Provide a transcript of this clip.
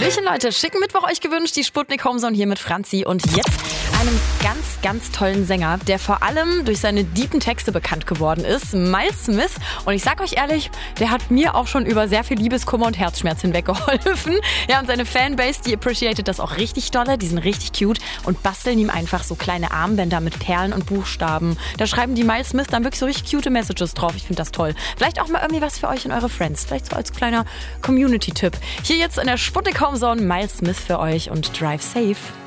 Hallöchen Leute, schicken Mittwoch euch gewünscht, die Sputnik Homezone hier mit Franzi und jetzt einem ganz, ganz tollen Sänger, der vor allem durch seine deepen Texte bekannt geworden ist, Miles Smith. Und ich sag euch ehrlich, der hat mir auch schon über sehr viel Liebeskummer und Herzschmerz hinweg geholfen. Ja, und seine Fanbase, die appreciated das auch richtig dolle, die sind richtig cute und basteln ihm einfach so kleine Armbänder mit Perlen und Buchstaben. Da schreiben die Miles Smith dann wirklich so richtig cute Messages drauf. Ich finde das toll. Vielleicht auch mal irgendwie was für euch und eure Friends. Vielleicht so als kleiner Community-Tipp. Hier jetzt in der Sputnik Homezone Miles Smith für euch und Drive Safe.